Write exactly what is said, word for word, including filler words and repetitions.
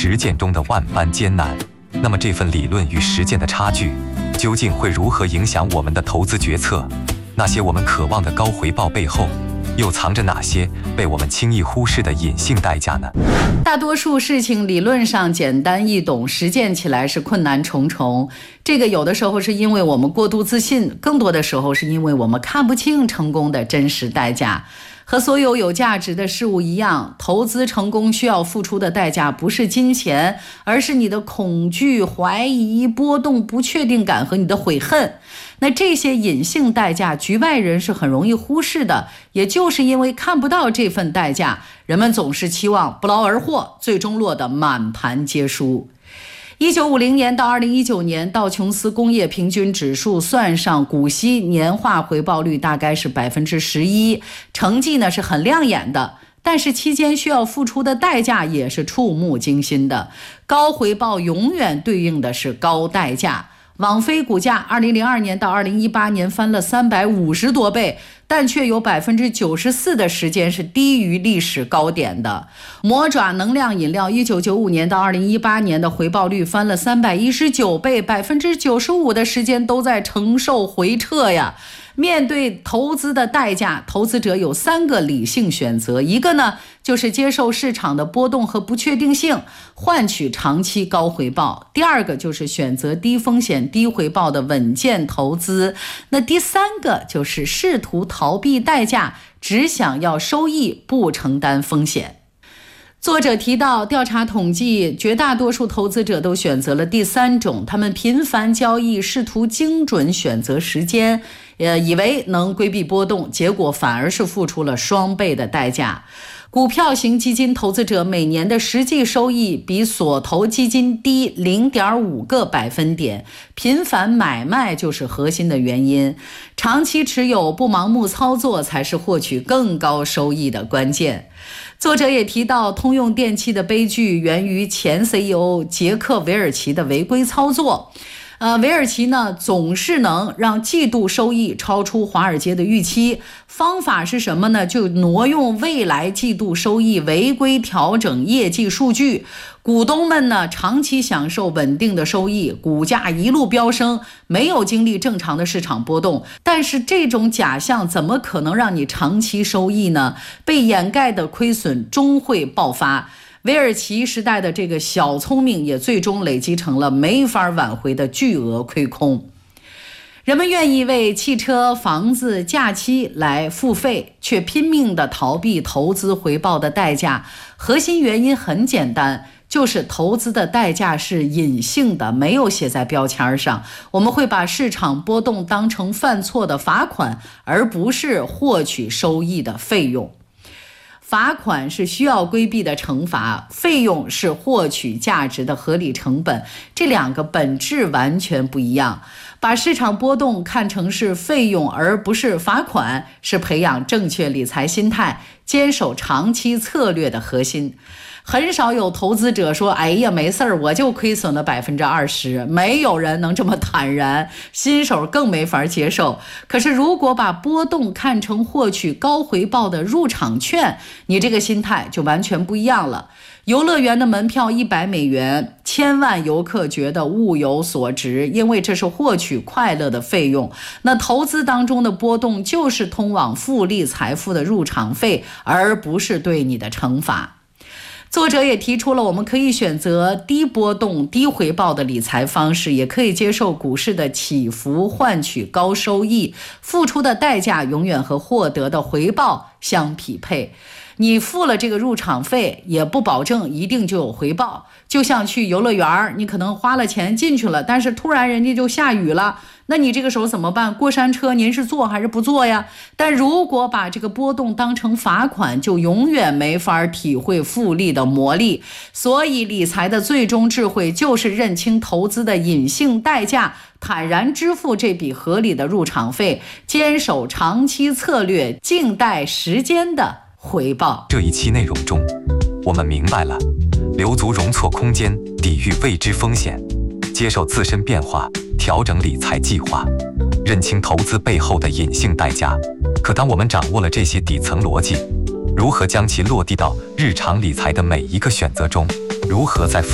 实践中的万般艰难。那么这份理论与实践的差距，究竟会如何影响我们的投资决策？那些我们渴望的高回报背后，又藏着哪些被我们轻易忽视的隐性代价呢？ 大多数事情理论上简单易懂，实践起来是困难重重。这个有的时候是因为我们过度自信，更多的时候是因为我们看不清成功的真实代价。和所有有价值的事物一样，投资成功需要付出的代价不是金钱，而是你的恐惧、怀疑、波动、不确定感和你的悔恨。那这些隐性代价，局外人是很容易忽视的，也就是因为看不到这份代价，人们总是期望不劳而获，最终落得满盘皆输。一九五零年到二零一九年，道琼斯工业平均指数算上股息，年化回报率大概是百分之十一，成绩呢是很亮眼的。但是期间需要付出的代价也是触目惊心的，高回报永远对应的是高代价。网飞股价二零零二年到二零一八年翻了三百五十多倍，但却有百分之九十四的时间是低于历史高点的。魔爪能量饮料一九九五年到二零一八年的回报率翻了三百一十九倍，百分之九十五的时间都在承受回撤呀。面对投资的代价，投资者有三个理性选择，一个呢就是接受市场的波动和不确定性，换取长期高回报；第二个就是选择低风险低回报的稳健投资；那第三个就是试图逃避代价，只想要收益，不承担风险。作者提到，调查统计，绝大多数投资者都选择了第三种，他们频繁交易，试图精准选择时间，呃，以为能规避波动，结果反而是付出了双倍的代价。股票型基金投资者每年的实际收益比所投基金低 零点五 个百分点，频繁买卖就是核心的原因。长期持有不盲目操作才是获取更高收益的关键。作者也提到，通用电气的悲剧源于前 C E O 杰克韦尔奇的违规操作。呃，韦尔奇呢总是能让季度收益超出华尔街的预期，方法是什么呢？就挪用未来季度收益违规调整业绩数据，股东们呢长期享受稳定的收益，股价一路飙升，没有经历正常的市场波动。但是这种假象怎么可能让你长期收益呢？被掩盖的亏损终会爆发。韦尔奇时代的这个小聪明也最终累积成了没法挽回的巨额亏空。人们愿意为汽车、房子、假期来付费，却拼命地逃避投资回报的代价。核心原因很简单，就是投资的代价是隐性的，没有写在标签上。我们会把市场波动当成犯错的罚款，而不是获取收益的费用。罚款是需要规避的惩罚，费用是获取价值的合理成本，这两个本质完全不一样。把市场波动看成是费用而不是罚款，是培养正确理财心态、坚守长期策略的核心。很少有投资者说，哎呀没事儿，我就亏损了百分之二十，没有人能这么坦然，新手更没法接受。可是如果把波动看成获取高回报的入场券，你这个心态就完全不一样了。游乐园的门票一百美元，千万游客觉得物有所值，因为这是获取快乐的费用。那投资当中的波动就是通往复利财富的入场费，而不是对你的惩罚。作者也提出了，我们可以选择低波动、低回报的理财方式，也可以接受股市的起伏，换取高收益。付出的代价永远和获得的回报相匹配。你付了这个入场费，也不保证一定就有回报。就像去游乐园，你可能花了钱进去了，但是突然人家就下雨了，那你这个时候怎么办？过山车您是坐还是不坐呀？但如果把这个波动当成罚款，就永远没法体会复利的魔力。所以理财的最终智慧就是认清投资的隐性代价，坦然支付这笔合理的入场费，坚守长期策略，静待时间的回报。 这一期内容中，我们明白了留足容错空间，抵御未知风险，接受自身变化，调整理财计划，认清投资背后的隐性代价。可当我们掌握了这些底层逻辑，如何将其落地到日常理财的每一个选择中？如何在复